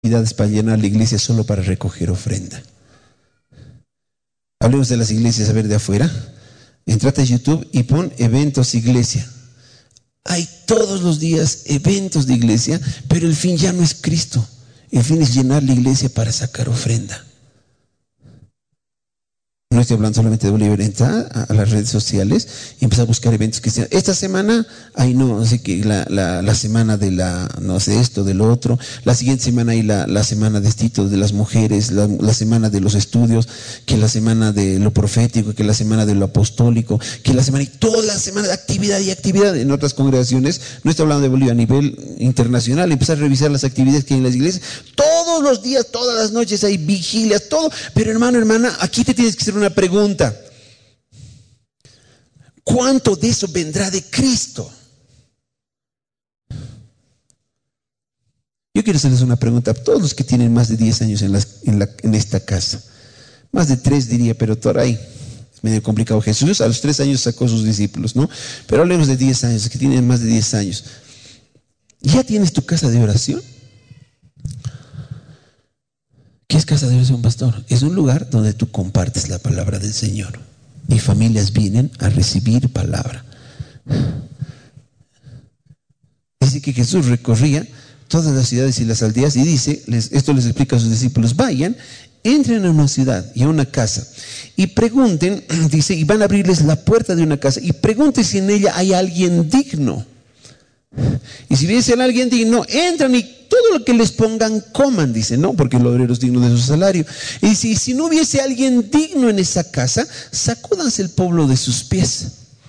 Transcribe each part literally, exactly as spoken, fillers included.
actividades para llenar la iglesia solo para recoger ofrenda. Hablemos de las iglesias, a ver, de afuera. Entrate a YouTube y pon eventos iglesia. Hay todos los días eventos de iglesia, pero el fin ya no es Cristo. El fin es llenar la iglesia para sacar ofrenda. No estoy hablando solamente de Bolívar. Entra a, a las redes sociales y empieza a buscar eventos cristianos. Esta semana, ay no, no sé qué, la, la, la semana de la, no sé, esto, de lo otro. La siguiente semana hay la, la semana de estito de las mujeres, la, la semana de los estudios, que la semana de lo profético, que la semana de lo apostólico, que la semana, y toda la semana de actividad y actividad en otras congregaciones. No estoy hablando de Bolivia a nivel internacional. Empezar a revisar las actividades que hay en las iglesias. Todos los días, todas las noches hay vigilias, todo. Pero hermano, hermana, aquí te tienes que hacer una pregunta: ¿cuánto de eso vendrá de Cristo? Yo quiero hacerles una pregunta a todos los que tienen más de diez años en, las, en, la, en esta casa. Más de tres diría, pero por ahí es medio complicado. Jesús a los tres años sacó a sus discípulos, ¿no? Pero hablemos de diez años, que tienen más de diez años. ¿Ya tienes tu casa de oración? ¿Qué es casa de oración, pastor? Es un lugar donde tú compartes la palabra del Señor y familias vienen a recibir palabra. Dice que Jesús recorría todas las ciudades y las aldeas y dice, les, esto les explica a sus discípulos: vayan, entren a una ciudad y a una casa y pregunten, dice, y van a abrirles la puerta de una casa y pregunten si en ella hay alguien digno. Y si viesen a alguien digno, entran y todo lo que les pongan coman, dice, ¿no? Porque el obrero es digno de su salario. Y dice, y si no hubiese alguien digno en esa casa, sacúdanse el polvo de sus pies.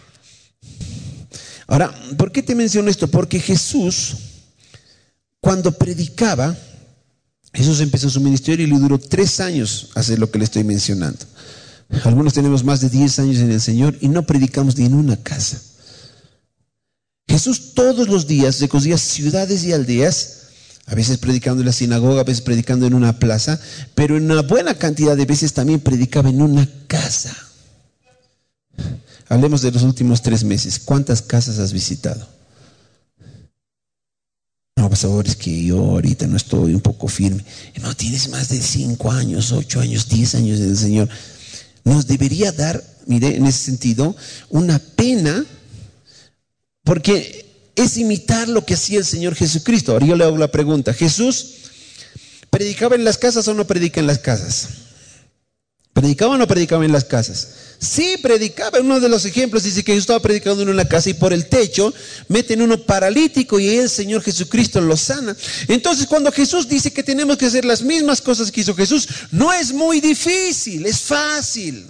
Ahora, ¿por qué te menciono esto? Porque Jesús, cuando predicaba, Jesús empezó su ministerio y le duró tres años hacer lo que le estoy mencionando. Algunos tenemos más de diez años en el Señor y no predicamos ni en una casa. Jesús todos los días recorría ciudades y aldeas, a veces predicando en la sinagoga, a veces predicando en una plaza, pero en una buena cantidad de veces también predicaba en una casa. Hablemos de los últimos tres meses. ¿Cuántas casas has visitado? No, pastor, es que yo ahorita no estoy un poco firme. No, tienes más de cinco años, ocho años, diez años en el Señor. Nos debería dar, mire, en ese sentido, una pena, porque es imitar lo que hacía el Señor Jesucristo. Ahora yo le hago la pregunta: ¿Jesús predicaba en las casas o no predica en las casas? ¿Predicaba o no predicaba en las casas? Sí, predicaba. Uno de los ejemplos dice que yo estaba predicando en una casa y por el techo meten uno paralítico y el Señor Jesucristo lo sana. Entonces, cuando Jesús dice que tenemos que hacer las mismas cosas que hizo Jesús, no es muy difícil, es fácil.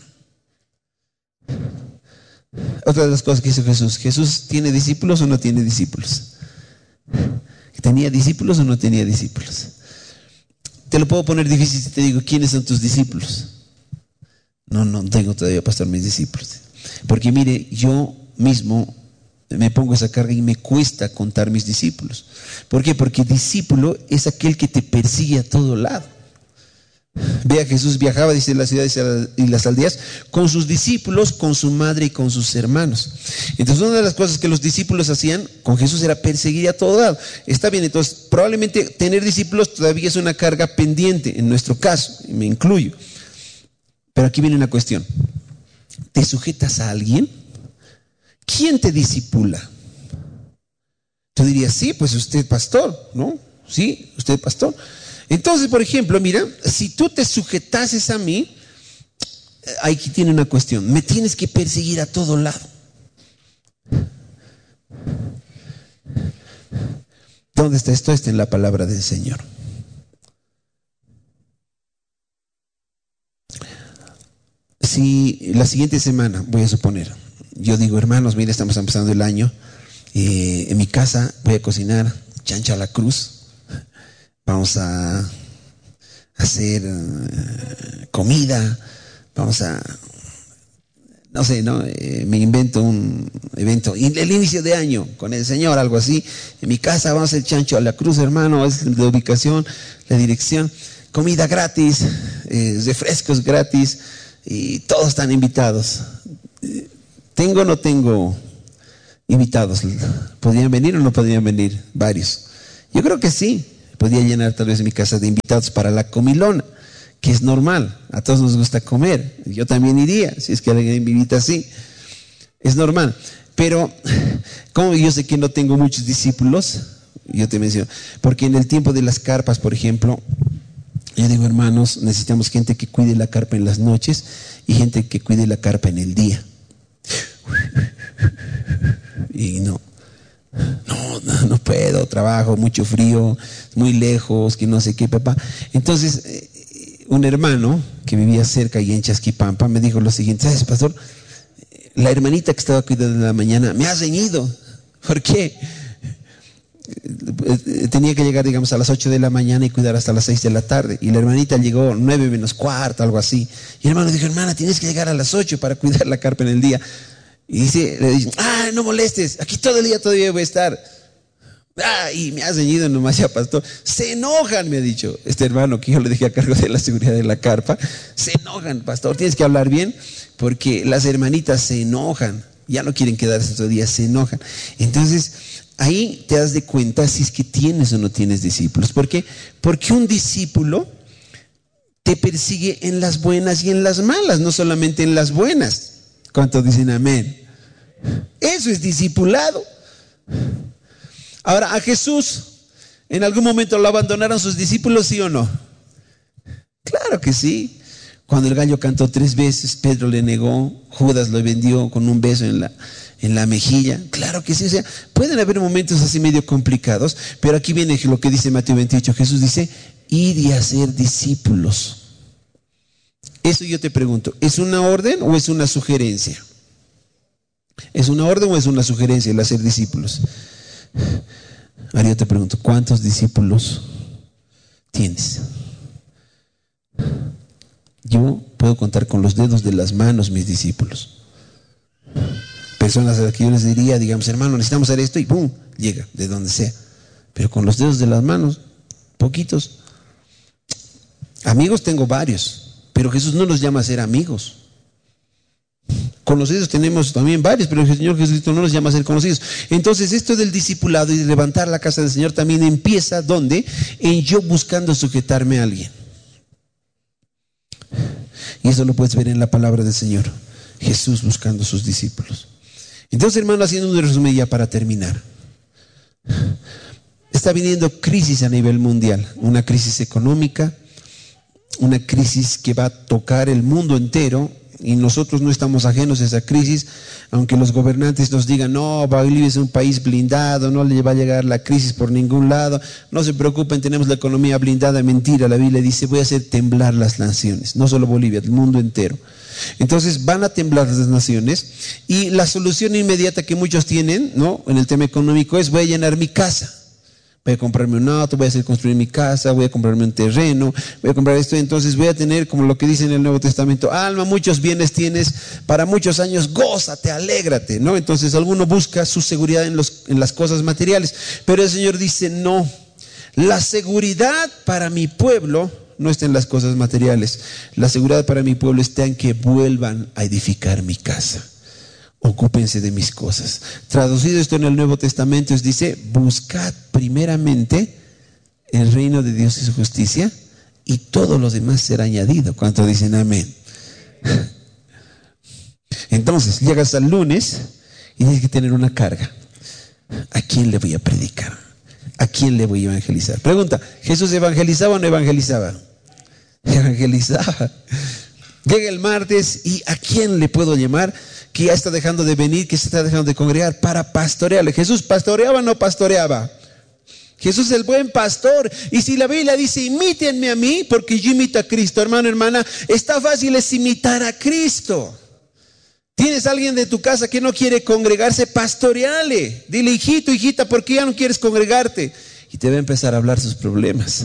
Otra de las cosas que hizo Jesús: ¿Jesús tiene discípulos o no tiene discípulos? ¿Tenía discípulos o no tenía discípulos? Te lo puedo poner difícil si te digo, ¿quiénes son tus discípulos? No, no tengo todavía, pastor, mis discípulos. Porque mire, yo mismo me pongo esa carga y me cuesta contar mis discípulos. ¿Por qué? Porque discípulo es aquel que te persigue a todo lado. Vea, Jesús viajaba, dice, en las ciudades y las aldeas con sus discípulos, con su madre y con sus hermanos. Entonces, una de las cosas que los discípulos hacían con Jesús era perseguir a todo lado. Está bien, entonces probablemente tener discípulos todavía es una carga pendiente en nuestro caso, y me incluyo. Pero aquí viene una cuestión: ¿te sujetas a alguien? ¿Quién te discipula? Tú dirías, sí, pues usted pastor, ¿no? Sí, usted pastor. Entonces, por ejemplo, mira, si tú te sujetases a mí, aquí tiene una cuestión: me tienes que perseguir a todo lado. ¿Dónde está esto? Está en la palabra del Señor. Si la siguiente semana, voy a suponer, yo digo, hermanos, mire, estamos empezando el año, eh, en mi casa voy a cocinar chancho a la cruz. Vamos a hacer uh, comida, vamos a, no sé, ¿no? Eh, me invento un evento, el inicio de año con el Señor, algo así. En mi casa vamos a hacer chancho a la cruz, hermano, es la ubicación, la dirección, comida gratis, eh, refrescos gratis, y todos están invitados. ¿Tengo o no tengo invitados? ¿Podrían venir o no podrían venir? Varios. Yo creo que sí. podía llenar tal vez mi casa de invitados para la comilona, que es normal, a todos nos gusta comer, yo también iría, si es que alguien me invita así, es normal. Pero como yo sé que no tengo muchos discípulos, yo te menciono, porque en el tiempo de las carpas, por ejemplo, yo digo, hermanos, necesitamos gente que cuide la carpa en las noches y gente que cuide la carpa en el día. Y no, no, no, no puedo, trabajo, mucho frío, muy lejos, que no sé qué, papá. Entonces, eh, un hermano que vivía cerca y en Chasquipampa me dijo lo siguiente: ¿sabes, pastor? La hermanita que estaba cuidando en la mañana me ha ceñido. ¿Por qué? Tenía que llegar, digamos, a las ocho de la mañana y cuidar hasta las seis de la tarde. Y la hermanita llegó nueve menos cuarto, algo así. Y el hermano dijo: hermana, tienes que llegar a las ocho para cuidar la carpa en el día. Y dice, le dice: ah, no molestes, aquí todo el día todavía voy a estar. Ah, y me ha ceñido nomás ya, pastor. Se enojan, me ha dicho este hermano que yo le dejé a cargo de la seguridad de la carpa. Se enojan, pastor, tienes que hablar bien, porque las hermanitas se enojan, ya no quieren quedarse todo el día, se enojan. Entonces, ahí te das de cuenta si es que tienes o no tienes discípulos. ¿Por qué? Porque un discípulo te persigue en las buenas y en las malas, no solamente en las buenas. ¿Cuántos dicen amén? Eso es discipulado. Ahora, a Jesús, ¿en algún momento lo abandonaron sus discípulos, sí o no? Claro que sí. Cuando el gallo cantó tres veces, Pedro le negó, Judas lo vendió con un beso en la, en la mejilla. Claro que sí. O sea, pueden haber momentos así medio complicados, pero aquí viene lo que dice Mateo veintiocho. Jesús dice: id y hacer discípulos. Eso yo te pregunto, ¿es una orden o es una sugerencia? ¿Es una orden o es una sugerencia el hacer discípulos? Ahora yo te pregunto, ¿cuántos discípulos tienes? Yo puedo contar con los dedos de las manos mis discípulos. Personas a las que yo les diría, digamos, hermano, necesitamos hacer esto, y ¡pum!, llega, de donde sea. Pero con los dedos de las manos, poquitos. Amigos tengo varios, pero Jesús no nos llama a ser amigos. Conocidos tenemos también varios, pero el Señor Jesucristo no nos llama a ser conocidos. Entonces, esto del discipulado y de levantar la casa del Señor también empieza, ¿dónde? En yo buscando sujetarme a alguien. Y eso lo puedes ver en la palabra del Señor. Jesús buscando a sus discípulos. Entonces, hermano, haciendo un resumen ya para terminar. Está viniendo crisis a nivel mundial. Una crisis económica, una crisis que va a tocar el mundo entero. Y nosotros no estamos ajenos a esa crisis, aunque los gobernantes nos digan: no, Bolivia es un país blindado, no le va a llegar la crisis por ningún lado, no se preocupen, tenemos la economía blindada. Mentira, la Biblia dice: voy a hacer temblar las naciones, no solo Bolivia, el mundo entero. Entonces van a temblar las naciones, y la solución inmediata que muchos tienen, ¿no?, en el tema económico es: voy a llenar mi casa. Voy a comprarme un auto, voy a hacer construir mi casa, voy a comprarme un terreno, voy a comprar esto. Entonces voy a tener, como lo que dice en el Nuevo Testamento: alma, muchos bienes tienes, para muchos años, gózate, alégrate, ¿no? Entonces alguno busca su seguridad en, los, en las cosas materiales. Pero el Señor dice: no, la seguridad para mi pueblo no está en las cosas materiales. La seguridad para mi pueblo está en que vuelvan a edificar mi casa. Ocúpense de mis cosas. Traducido esto en el Nuevo Testamento, es dice: buscad primeramente el reino de Dios y su justicia, y todo lo demás será añadido. ¿Cuánto dicen amén? Entonces llegas al lunes y tienes que tener una carga. ¿A quién le voy a predicar? ¿A quién le voy a evangelizar? Pregunta: ¿Jesús evangelizaba o no evangelizaba? Evangelizaba. Llega el martes y ¿a quién le puedo llamar que ya está dejando de venir, que se está dejando de congregar, para pastorearle? ¿Jesús pastoreaba o no pastoreaba? Jesús es el buen pastor. Y si la Biblia dice: imítenme a mí, porque yo imito a Cristo, hermano, hermana, está fácil es imitar a Cristo. Tienes a alguien de tu casa que no quiere congregarse, pastoreale. Dile: hijito, hijita, ¿por qué ya no quieres congregarte? Y te va a empezar a hablar sus problemas.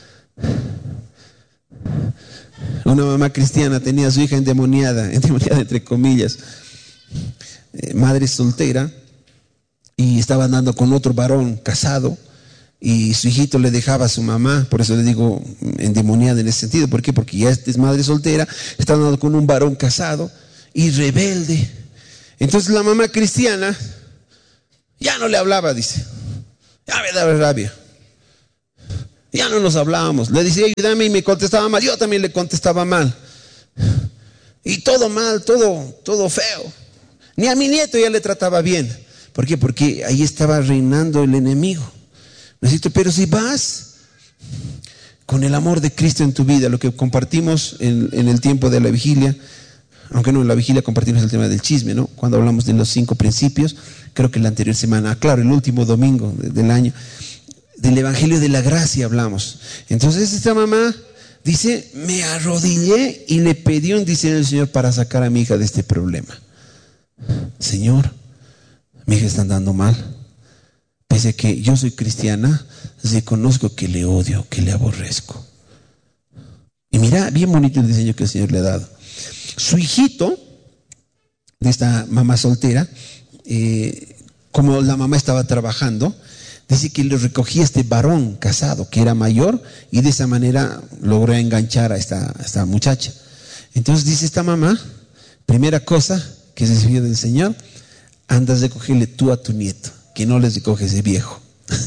Una mamá cristiana tenía a su hija endemoniada, endemoniada entre comillas, eh, madre soltera, y estaba andando con otro varón casado, y su hijito le dejaba a su mamá. Por eso le digo endemoniada en ese sentido. ¿Por qué? Porque ya es madre soltera, está andando con un varón casado y rebelde. Entonces la mamá cristiana ya no le hablaba, dice: ya me daba rabia. Ya no nos hablábamos. Le decía, ayúdame, y me contestaba mal. Yo también le contestaba mal. Y todo mal, todo, todo feo. Ni a mi nieto ya le trataba bien. ¿Por qué? Porque ahí estaba reinando el enemigo. Necesito, pero si vas con el amor de Cristo en tu vida, lo que compartimos en, en el tiempo de la vigilia, aunque no en la vigilia compartimos el tema del chisme, ¿no? Cuando hablamos de los cinco principios, creo que la anterior semana, claro, el último domingo del año, del Evangelio de la Gracia hablamos. Entonces esta mamá dice, me arrodillé y le pedí un diseño al Señor para sacar a mi hija de este problema. Señor, mi hija está andando mal. Pese a que yo soy cristiana, reconozco que le odio, que le aborrezco. Y mira, bien bonito el diseño que el Señor le ha dado. Su hijito, de esta mamá soltera, eh, como la mamá estaba trabajando, dice que le recogía este varón casado, que era mayor, y de esa manera logró enganchar a esta, a esta muchacha. Entonces dice esta mamá, primera cosa que recibió del Señor, andas de cogerle tú a tu nieto, que no les recoge ese viejo.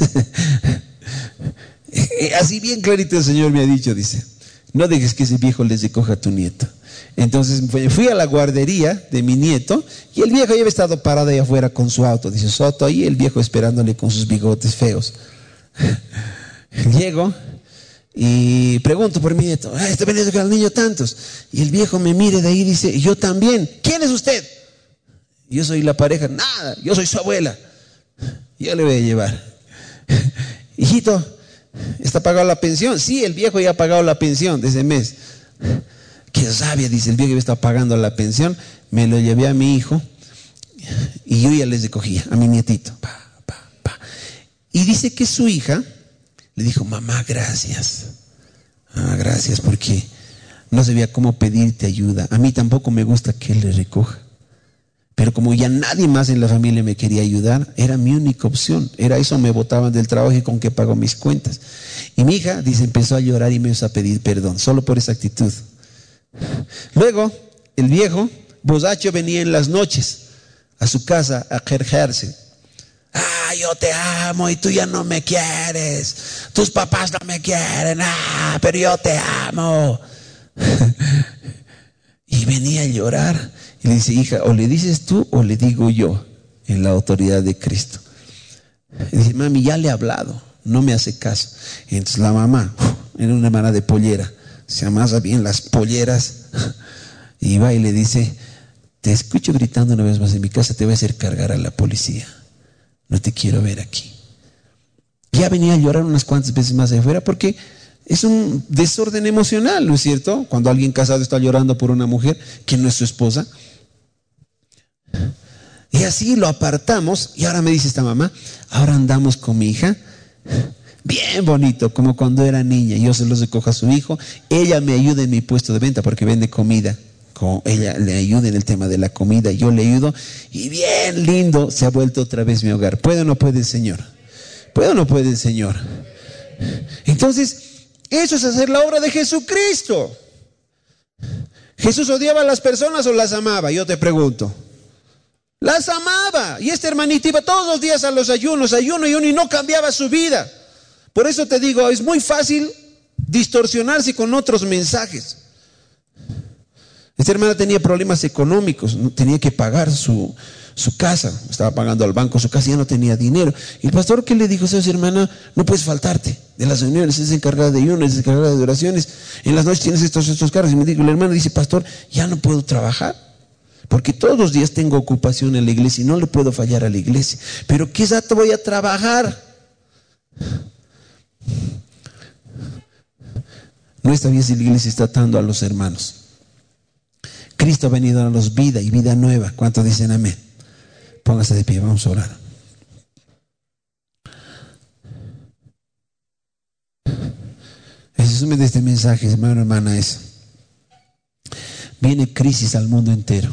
Así bien clarito el Señor me ha dicho, dice, no dejes que ese viejo les recoja a tu nieto. Entonces fui a la guardería de mi nieto y el viejo ya había estado parado ahí afuera con su auto. Dice Soto, ahí el viejo esperándole con sus bigotes feos. Llego y pregunto por mi nieto, ah, está veniendo con el niño tantos. Y el viejo me mira de ahí y dice, yo también. ¿Quién es usted? Yo soy la pareja. Nada, yo soy su abuela. Yo le voy a llevar. Hijito, ¿está pagada la pensión? Sí, el viejo ya ha pagado la pensión de ese mes. Qué sabia, dice el viejo, que está pagando la pensión. Me lo llevé a mi hijo y yo ya les recogía a mi nietito. Pa, pa, pa. Y dice que su hija le dijo, mamá, gracias. Ah, gracias, porque no sabía cómo pedirte ayuda. A mí tampoco me gusta que él le recoja. Pero como ya nadie más en la familia me quería ayudar, era mi única opción. Era eso, me botaban del trabajo y con qué pago mis cuentas. Y mi hija, dice, empezó a llorar y me empezó a pedir perdón, solo por esa actitud. Luego, el viejo borracho venía en las noches a su casa a quejarse. Ah, yo te amo y tú ya no me quieres. Tus papás no me quieren. Ah, pero yo te amo. Y venía a llorar. Y le dice, hija, o le dices tú o le digo yo, en la autoridad de Cristo. Y dice, mami, ya le he hablado, no me hace caso. Y entonces la mamá, era una hermana de pollera, se amasa bien las polleras, y va y le dice, te escucho gritando una vez más en mi casa, te voy a hacer cargar a la policía. No te quiero ver aquí. Ya venía a llorar unas cuantas veces más de afuera porque es un desorden emocional, ¿no es cierto? Cuando alguien casado está llorando por una mujer que no es su esposa. Y así lo apartamos. Y ahora me dice esta mamá, ahora andamos con mi hija bien bonito, como cuando era niña. Yo se los recojo a su hijo, ella me ayuda en mi puesto de venta porque vende comida. Como ella le ayuda en el tema de la comida, yo le ayudo, y bien lindo se ha vuelto otra vez mi hogar. ¿Puede o no puede el Señor? ¿Puede o no puede el Señor? Entonces, eso es hacer la obra de Jesucristo. ¿Jesús odiaba a las personas o las amaba? Yo te pregunto. Las amaba. Y esta hermanita iba todos los días a los ayunos, ayuno y uno, y no cambiaba su vida. Por eso te digo, es muy fácil distorsionarse con otros mensajes. Esta hermana tenía problemas económicos, tenía que pagar su, su casa, estaba pagando al banco su casa y ya no tenía dinero. Y el pastor, ¿qué le dijo? Esa hermana, no puedes faltarte de las reuniones, es encargada de ayunos, es encargada de oraciones, en las noches tienes estos, estos cargos. Y me dijo, la hermana dice, pastor, ya no puedo trabajar, porque todos los días tengo ocupación en la iglesia y no le puedo fallar a la iglesia. Pero ¿qué rato voy a trabajar? No está bien si la iglesia está atando a los hermanos. Cristo ha venido a darnos vida y vida nueva. ¿Cuántos dicen amén? Póngase de pie, vamos a orar. El resumen de este mensaje, hermano, hermana, es: viene crisis al mundo entero,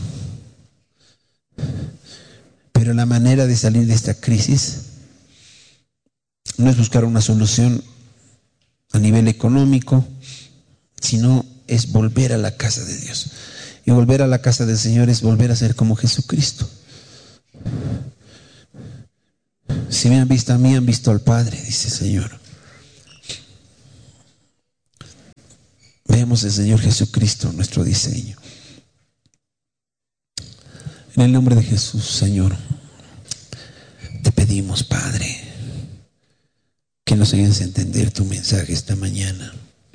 pero la manera de salir de esta crisis no es buscar una solución a nivel económico, sino es volver a la casa de Dios. Y volver a la casa del Señor es volver a ser como Jesucristo. Si me han visto a mí, han visto al Padre, dice el Señor. Veamos el Señor Jesucristo, nuestro diseño. En el nombre de Jesús, Señor, te pedimos, Padre, que nos ayudes a entender tu mensaje esta mañana.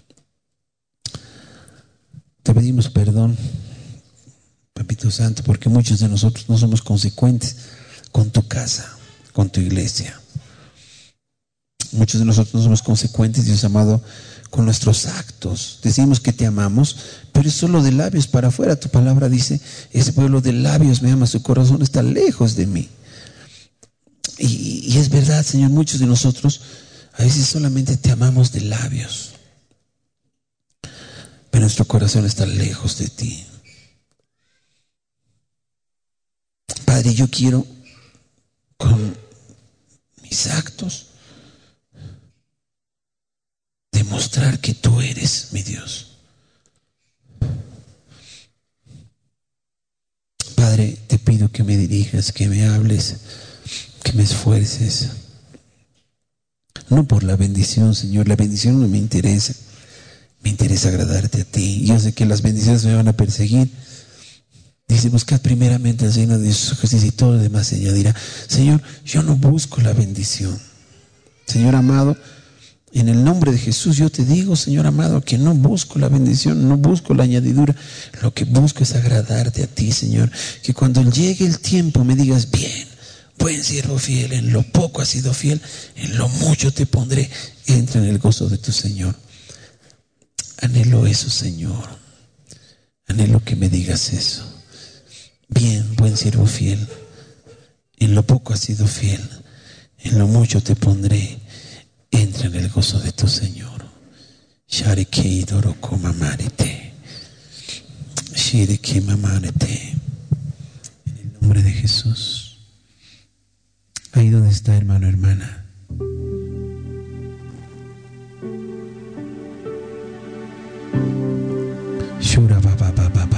Te pedimos perdón, Papito Santo, porque muchos de nosotros no somos consecuentes con tu casa, con tu iglesia. Muchos de nosotros no somos consecuentes, Dios amado, con nuestros actos. Decimos que te amamos, pero es solo de labios para afuera. Tu palabra dice, ese pueblo de labios me ama, su corazón está lejos de mí. Y, y es verdad, Señor, muchos de nosotros a veces solamente te amamos de labios, pero nuestro corazón está lejos de ti. Padre, yo quiero con mis actos demostrar que tú eres mi Dios. Padre, te pido que me dirijas, que me hables, que me esfuerces. No por la bendición, Señor, la bendición no me interesa. Me interesa agradarte a ti. Yo sé que las bendiciones me van a perseguir. Dice, buscad primeramente el reino de su justicia y todo lo demás se añadirá. Señor, yo no busco la bendición. Señor amado, en el nombre de Jesús yo te digo, Señor amado, que no busco la bendición, no busco la añadidura. Lo que busco es agradarte a ti, Señor. Que cuando llegue el tiempo me digas, bien, buen siervo fiel, en lo poco has sido fiel, en lo mucho te pondré. Entra en el gozo de tu Señor. Anhelo eso, Señor. Anhelo que me digas eso. Bien, buen siervo fiel, en lo poco has sido fiel, en lo mucho te pondré. Entra en el gozo de tu Señor. Sharikei doroko mamarete. Shiriki mamarete. En el nombre de Jesús. Ahí donde está, hermano, hermana.